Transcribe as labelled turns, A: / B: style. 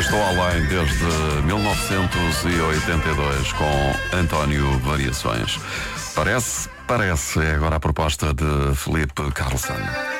A: estou além desde 1982 com António Variações. Parece, é agora a proposta de Felipe Carlsson.